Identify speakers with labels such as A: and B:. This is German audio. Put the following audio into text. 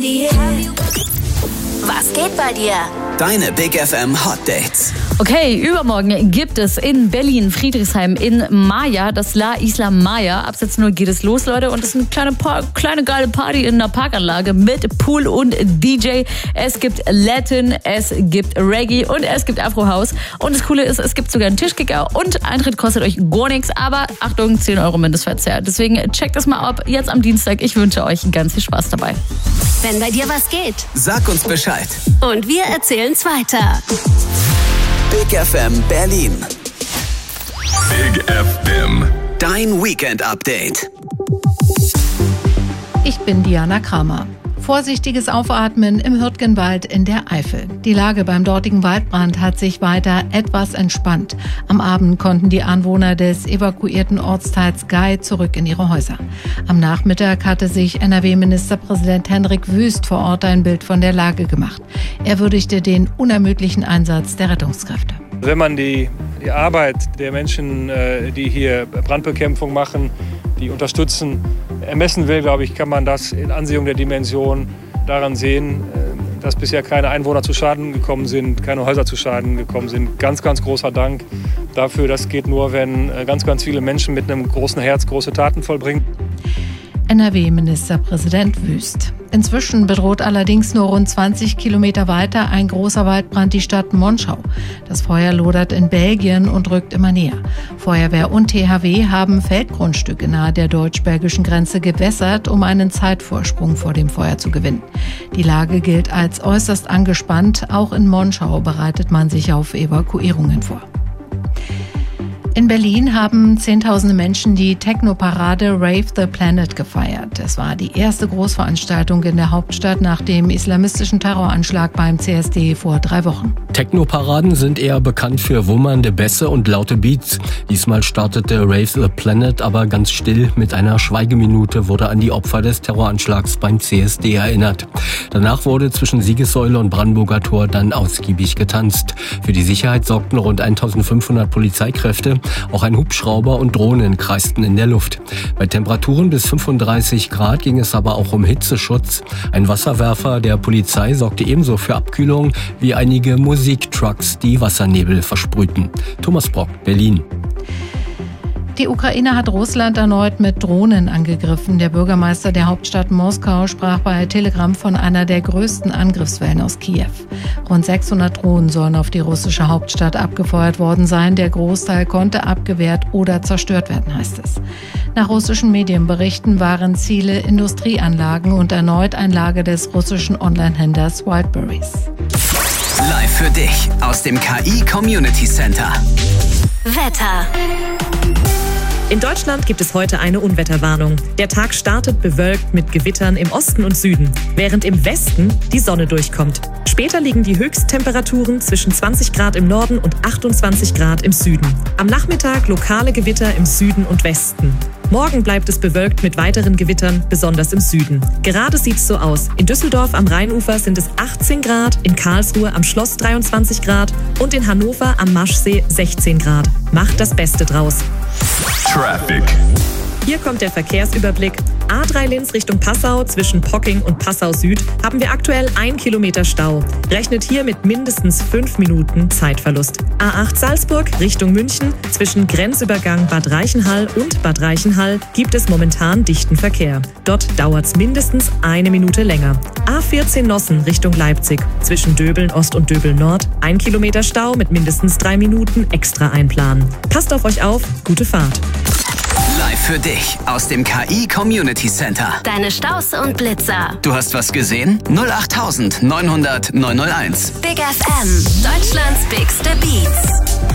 A: Was geht bei dir?
B: Deine Big FM Hot Dates.
C: Okay, übermorgen gibt es in Berlin, Friedrichshain, in Maya, das La Isla Maya. Ab 16 Uhr geht es los, Leute. Und es ist eine kleine geile Party in einer Parkanlage mit Pool und DJ. Es gibt Latin, es gibt Reggae und es gibt Afro-House. Und das Coole ist, es gibt sogar einen Tischkicker und Eintritt kostet euch gar nichts. Aber Achtung, 10 € Mindestverzehr. Deswegen checkt das mal ab, jetzt am Dienstag. Ich wünsche euch ganz viel Spaß dabei.
A: Wenn bei dir was geht,
B: Sag uns Bescheid.
A: und wir erzählen's weiter.
B: Big FM Berlin.
D: Big FM.
B: Dein Weekend-Update.
E: Ich bin Diana Kramer. Vorsichtiges Aufatmen im Hürtgenwald in der Eifel. Die Lage beim dortigen Waldbrand hat sich weiter etwas entspannt. Am Abend konnten die Anwohner des evakuierten Ortsteils Gay zurück in ihre Häuser. Am Nachmittag hatte sich NRW-Ministerpräsident Hendrik Wüst vor Ort ein Bild von der Lage gemacht. Er würdigte den unermüdlichen Einsatz der Rettungskräfte.
F: Wenn man die Arbeit der Menschen, die hier Brandbekämpfung machen, die unterstützen, ermessen will, glaube ich, kann man das in Ansehung der Dimension daran sehen, dass bisher keine Einwohner zu Schaden gekommen sind, keine Häuser zu Schaden gekommen sind. Ganz, ganz großer Dank dafür. Das geht nur, wenn ganz, ganz viele Menschen mit einem großen Herz große Taten vollbringen.
E: NRW-Ministerpräsident Wüst. Inzwischen bedroht allerdings nur rund 20 Kilometer weiter ein großer Waldbrand die Stadt Monschau. Das Feuer lodert in Belgien und rückt immer näher. Feuerwehr und THW haben Feldgrundstücke nahe der deutsch-belgischen Grenze gewässert, um einen Zeitvorsprung vor dem Feuer zu gewinnen. Die Lage gilt als äußerst angespannt. Auch in Monschau bereitet man sich auf Evakuierungen vor. In Berlin haben Zehntausende Menschen die Techno-Parade Rave the Planet gefeiert. Es war die erste Großveranstaltung in der Hauptstadt nach dem islamistischen Terroranschlag beim CSD vor 3 Wochen.
G: Techno-Paraden sind eher bekannt für wummernde Bässe und laute Beats. Diesmal startete Rave the Planet aber ganz still. Mit einer Schweigeminute wurde an die Opfer des Terroranschlags beim CSD erinnert. Danach wurde zwischen Siegessäule und Brandenburger Tor dann ausgiebig getanzt. Für die Sicherheit sorgten rund 1500 Polizeikräfte. Auch ein Hubschrauber und Drohnen kreisten in der Luft. Bei Temperaturen bis 35 Grad ging es aber auch um Hitzeschutz. Ein Wasserwerfer der Polizei sorgte ebenso für Abkühlung wie einige Musiktrucks, die Wassernebel versprühten. Thomas Brock, Berlin.
E: Die Ukraine hat Russland erneut mit Drohnen angegriffen. Der Bürgermeister der Hauptstadt Moskau sprach bei Telegram von einer der größten Angriffswellen aus Kiew. Rund 600 Drohnen sollen auf die russische Hauptstadt abgefeuert worden sein. Der Großteil konnte abgewehrt oder zerstört werden, heißt es. Nach russischen Medienberichten waren Ziele Industrieanlagen und erneut ein Lager des russischen Online-Händlers Wildberries.
B: Live für dich aus dem KI Community Center.
A: Wetter.
H: In Deutschland gibt es heute eine Unwetterwarnung. Der Tag startet bewölkt mit Gewittern im Osten und Süden, während im Westen die Sonne durchkommt. Später liegen die Höchsttemperaturen zwischen 20 Grad im Norden und 28 Grad im Süden. Am Nachmittag lokale Gewitter im Süden und Westen. Morgen bleibt es bewölkt mit weiteren Gewittern, besonders im Süden. Gerade sieht's so aus. In Düsseldorf am Rheinufer sind es 18 Grad, in Karlsruhe am Schloss 23 Grad und in Hannover am Maschsee 16 Grad. Macht das Beste draus.
D: Traffic.
H: Hier kommt der Verkehrsüberblick. A3 Linz Richtung Passau zwischen Pocking und Passau Süd haben wir aktuell 1 Kilometer Stau. Rechnet hier mit mindestens 5 Minuten Zeitverlust. A8 Salzburg Richtung München zwischen Grenzübergang Bad Reichenhall und Bad Reichenhall gibt es momentan dichten Verkehr. Dort dauert's mindestens 1 Minute länger. A14 Nossen Richtung Leipzig zwischen Döbeln Ost und Döbeln Nord 1 Kilometer Stau mit mindestens 3 Minuten extra einplanen. Passt auf euch auf, gute Fahrt.
B: Live für dich aus dem KI Community Center.
A: Deine Staus und Blitzer.
B: Du hast was gesehen? 08900 901.
A: Big FM. Deutschlands bigste Beats.